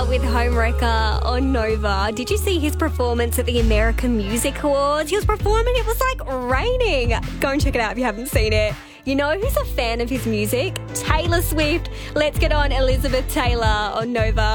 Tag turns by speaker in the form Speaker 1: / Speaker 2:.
Speaker 1: with Homewrecker on Nova. Did you see his performance at the American Music Awards? He was performing, it was like raining. Go and check it out if you haven't seen it. You know who's a fan of his music? Taylor Swift. Let's get on Elizabeth Taylor on Nova.